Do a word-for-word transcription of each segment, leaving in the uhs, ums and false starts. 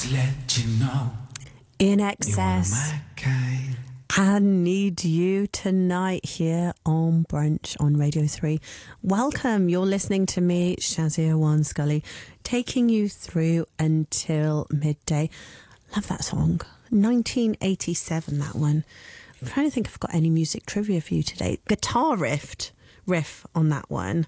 Just let you know. In Excess. I Need You Tonight here on Brunch on Radio three. Welcome. You're listening to me, Shazia Wan Scully, taking you through until midday. Love that song. nineteen eighty-seven, that one. I'm trying to think if I've got any music trivia for you today. Guitar riff, riff on that one.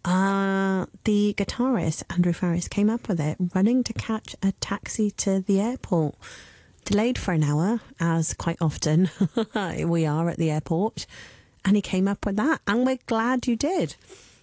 Uh, the guitarist, Andrew Farriss, came up with it, running to catch a taxi to the airport. Delayed for an hour, as quite often we are at the airport. And he came up with that, and we're glad you did.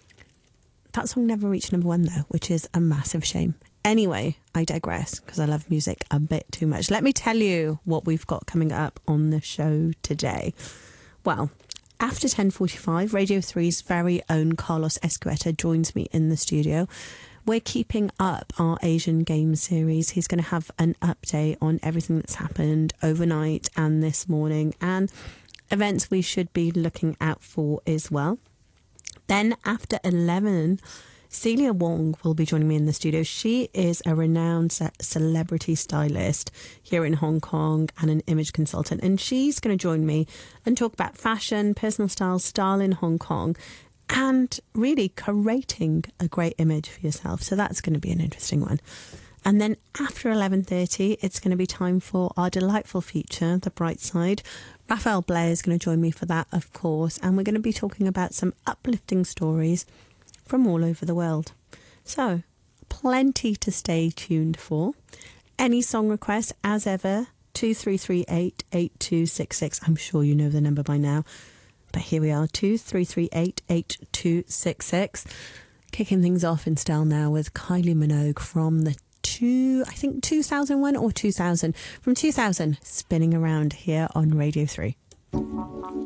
That song never reached number one, though, which is a massive shame. Anyway, I digress, because I love music a bit too much. Let me tell you what we've got coming up on the show today. Well, after ten forty-five, Radio three's very own Carlos Escueta joins me in the studio. We're keeping up our Asian Games series. He's going to have an update on everything that's happened overnight and this morning, and events we should be looking out for as well. Then after eleven, Celia Wong will be joining me in the studio. She is a renowned celebrity stylist here in Hong Kong and an image consultant, and she's going to join me and talk about fashion, personal style, style in Hong Kong, and really curating a great image for yourself. So that's going to be an interesting one. And then after eleven thirty, it's going to be time for our delightful feature, The Bright Side. Raphael Blair is going to join me for that, of course. And we're going to be talking about some uplifting stories from all over the world. So, plenty to stay tuned for. Any song requests, as ever, two three three eight, eight two six six. I'm sure you know the number by now. But here we are, two three three eight, eight two six six. Kicking things off in style now with Kylie Minogue from the two, I think two thousand one or two thousand. From two thousand, spinning around here on Radio three.